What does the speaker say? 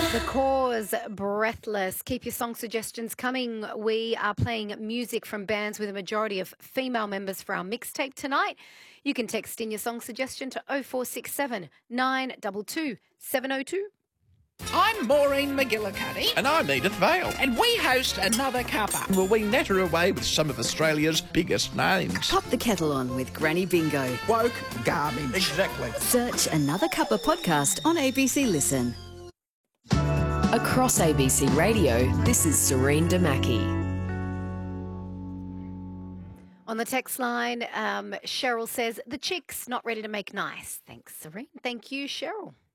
The Cause, Breathless. Keep your song suggestions coming. We are playing music from bands with a majority of female members for our mixtape tonight. You can text in your song suggestion to 0467 922 702. I'm Maureen McGillicuddy. And I'm Edith Vale. And we host Another Cuppa. Will we natter away with some of Australia's biggest names? Pop the kettle on with Granny Bingo. Woke garbage. Exactly. Search Another Cuppa podcast on ABC Listen. Across ABC Radio, this is Serene Damaki. On the text line, Cheryl says, the chick's not ready to make nice. Thanks, Serene. Thank you, Cheryl.